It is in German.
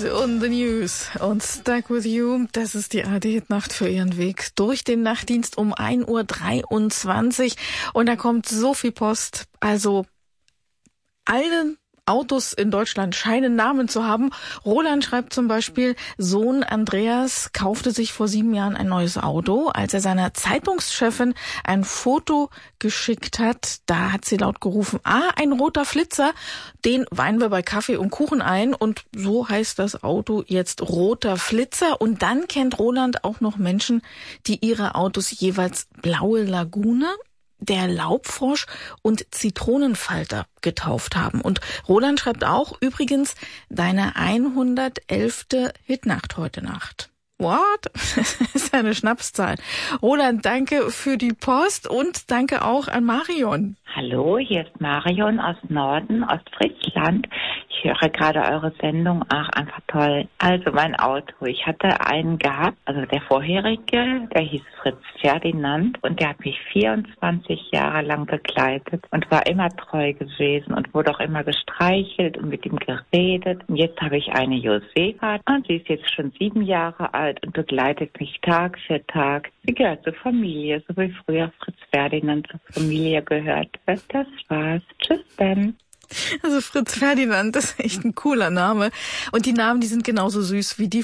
on the News und Stuck With You. Das ist die ARD-Hitnacht für Ihren Weg durch den Nachtdienst um 1:23 Uhr. Und da kommt so viel Post. Also alle Autos in Deutschland scheinen Namen zu haben. Roland schreibt zum Beispiel, Sohn Andreas kaufte sich vor 7 Jahren ein neues Auto. Als er seiner Zeitungschefin ein Foto geschickt hat, da hat sie laut gerufen, ein roter Flitzer, den weihen wir bei Kaffee und Kuchen ein. Und so heißt das Auto jetzt roter Flitzer. Und dann kennt Roland auch noch Menschen, die ihre Autos jeweils Blaue Lagune, der Laubfrosch und Zitronenfalter getauft haben. Und Roland schreibt auch, übrigens, deine 111. Hitnacht heute Nacht. What? Das ist eine Schnapszahl. Roland, danke für die Post und danke auch an Marion. Hallo, hier ist Marion aus Norden, Ostfriesland. Ich höre gerade eure Sendung. Ach, einfach toll. Also mein Auto. Ich hatte einen gehabt, also der vorherige, der hieß Fritz Ferdinand und der hat mich 24 Jahre lang begleitet und war immer treu gewesen und wurde auch immer gestreichelt und mit ihm geredet. Und jetzt habe ich eine Josefa und sie ist jetzt schon 7 Jahre alt und begleitet mich Tag für Tag. Sie gehört zur Familie, so wie früher Fritz Ferdinand zur Familie gehört. Das war's. Tschüss dann. Also Fritz Ferdinand, das ist echt ein cooler Name. Und die Namen, die sind genauso süß wie die